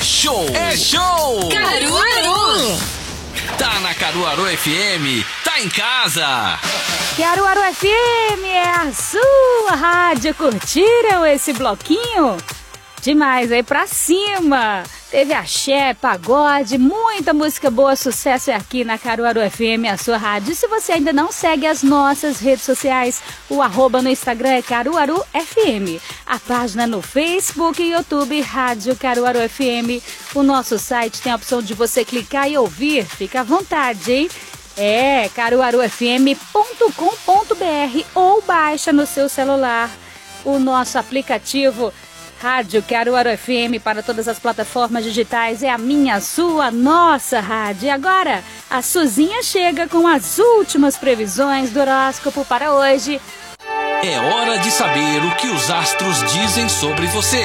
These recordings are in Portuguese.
show! É show! Caruaru! Tá na Caruaru FM, tá em casa! Caruaru FM é a sua rádio. Curtiram esse bloquinho? Demais, aí pra cima! Teve axé, pagode, muita música boa, sucesso é aqui na Caruaru FM, a sua rádio. E se você ainda não segue as nossas redes sociais, o @ no Instagram é Caruaru FM. A página no Facebook e YouTube, Rádio Caruaru FM. O nosso site tem a opção de você clicar e ouvir. Fica à vontade, hein? É caruarufm.com.br ou baixa no seu celular o nosso aplicativo Rádio Caruaru FM para todas as plataformas digitais. É a minha, sua, nossa rádio. E agora, a Suzinha chega com as últimas previsões do horóscopo para hoje. É hora de saber o que os astros dizem sobre você.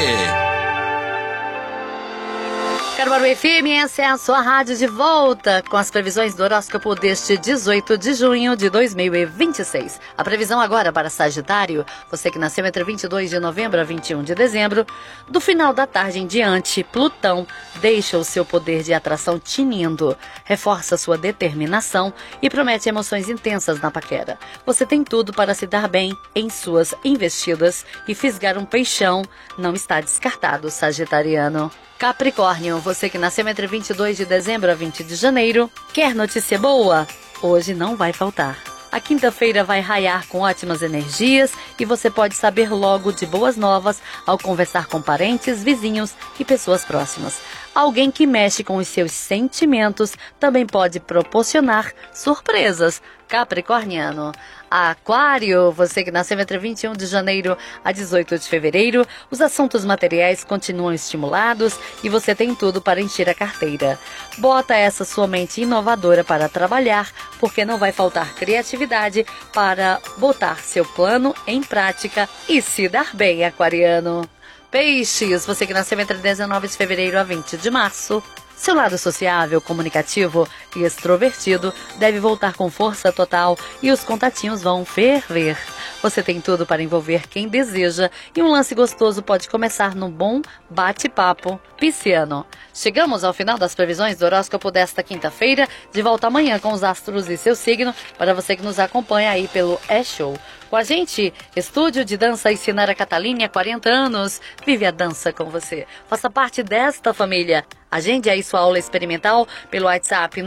Caruaru FM, essa é a sua rádio de volta com as previsões do horóscopo deste 18 de junho de 2026. A previsão agora para Sagitário, você que nasceu entre 22 de novembro a 21 de dezembro, do final da tarde em diante, Plutão deixa o seu poder de atração tinindo, reforça sua determinação e promete emoções intensas na paquera. Você tem tudo para se dar bem em suas investidas e fisgar um peixão não está descartado, sagitariano. Capricórnio, você que nasceu entre 22 de dezembro a 20 de janeiro, quer notícia boa? Hoje não vai faltar. A quinta-feira vai raiar com ótimas energias e você pode saber logo de boas novas ao conversar com parentes, vizinhos e pessoas próximas. Alguém que mexe com os seus sentimentos também pode proporcionar surpresas. Capricorniano. Aquário, você que nasceu entre 21 de janeiro a 18 de fevereiro, os assuntos materiais continuam estimulados e você tem tudo para encher a carteira. Bota essa sua mente inovadora para trabalhar, porque não vai faltar criatividade para botar seu plano em prática e se dar bem, aquariano. Peixes, você que nasceu entre 19 de fevereiro a 20 de março, seu lado sociável, comunicativo e extrovertido deve voltar com força total e os contatinhos vão ferver. Você tem tudo para envolver quem deseja e um lance gostoso pode começar num bom bate-papo pisciano. Chegamos ao final das previsões do horóscopo desta quinta-feira, de volta amanhã com os astros e seu signo, para você que nos acompanha aí pelo show. Com a gente, Estúdio de Dança e Sinara Catalini há 40 anos. Vive a dança com você. Faça parte desta família. Agende aí sua aula experimental pelo WhatsApp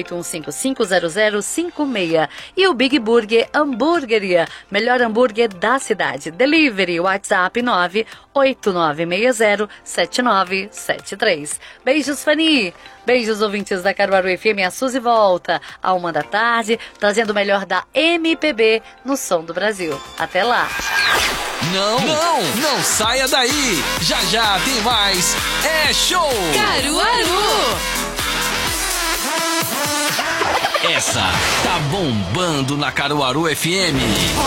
981550056. E o Big Burger Hamburgueria, melhor hambúrguer da cidade. Delivery, WhatsApp 989607973. Beijos, Fanny. Beijos, ouvintes da Caruaru FM. A Suzy volta à 13h, trazendo o melhor da MPB no som do Brasil. Até lá. Não saia daí. Já tem mais. É show. Caruaru. Essa tá bombando na Caruaru FM.